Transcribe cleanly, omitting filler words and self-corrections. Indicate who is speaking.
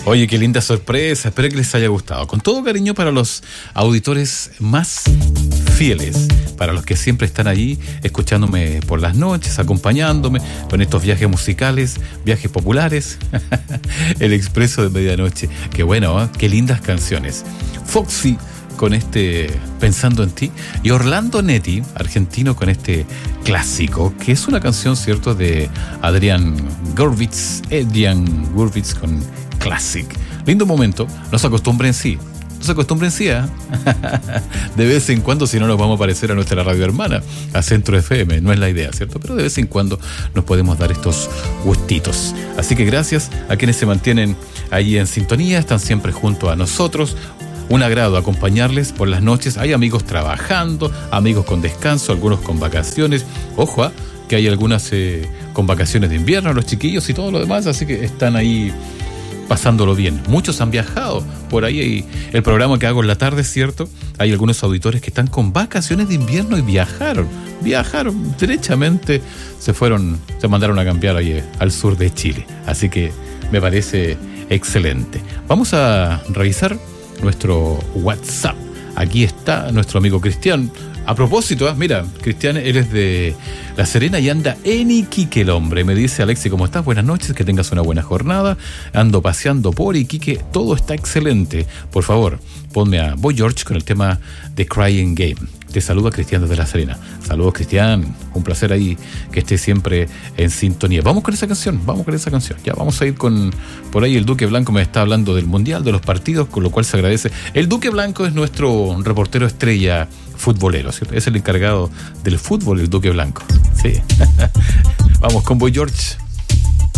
Speaker 1: Oye, qué linda sorpresa, espero que les haya gustado. Con todo cariño para los auditores más fieles, para los que siempre están ahí escuchándome por las noches, acompañándome con estos viajes musicales, viajes populares, el Expreso de Medianoche. Qué bueno, ¿eh? Qué lindas canciones. Foxy con Pensando en ti, y Orlando Netti, argentino, con este clásico, que es una canción, ¿cierto?, de Adrián Gurvitz con Classic. Lindo momento, no se acostumbren sí, ¿eh? De vez en cuando, si no nos vamos a parecer a nuestra radio hermana, a Centro FM, no es la idea, ¿cierto? Pero de vez en cuando nos podemos dar estos gustitos. Así que gracias a quienes se mantienen ahí en sintonía, están siempre junto a nosotros. Un agrado acompañarles por las noches. Hay amigos trabajando, amigos con descanso, algunos con vacaciones. Ojo, que hay algunas con vacaciones de invierno, los chiquillos y todo lo demás, así que están ahí pasándolo bien. Muchos han viajado. Por ahí hay el programa que hago en la tarde, ¿cierto? Hay algunos auditores que están con vacaciones de invierno y viajaron derechamente, se mandaron a cambiar ahí al sur de Chile. Así que me parece excelente. Vamos a revisar nuestro WhatsApp. Aquí está nuestro amigo Cristian. A propósito, mira, Cristian, él es de La Serena y anda en Iquique el hombre. Me dice: Alexi, ¿cómo estás? Buenas noches, que tengas una buena jornada. Ando paseando por Iquique, todo está excelente. Por favor, ponme a Boy George con el tema de Crying Game. Te saluda Cristian desde La Serena. Saludos, Cristian. Un placer ahí que estés siempre en sintonía. Vamos con esa canción. Ya vamos a ir con... Por ahí el Duque Blanco me está hablando del Mundial, de los partidos, con lo cual se agradece. El Duque Blanco es nuestro reportero estrella futbolero, ¿cierto? Es el encargado del fútbol, el Duque Blanco. Sí. Vamos con Boy George.